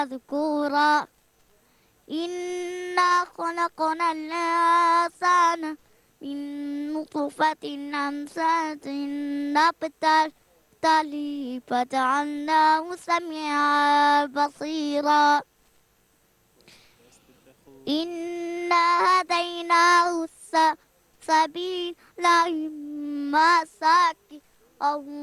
ذكورا إنا خلقنا الإنسان من نطفة أمشاج نبتليه فجعلناه سميعا بصيرا إنا هديناه السبيل إما شاكرا